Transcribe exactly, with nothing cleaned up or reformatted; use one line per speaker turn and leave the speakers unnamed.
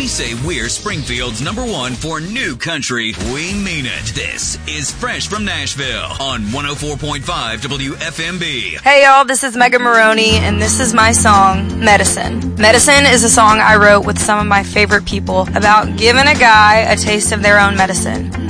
say we're Springfield's number one for new country, we mean it. This is Fresh from Nashville on one oh four point five W F M B.
Hey y'all, this is Megan Maroney, and this is my song, Medicine. Medicine is a song I wrote with some of my favorite people about giving a guy a taste of their own medicine.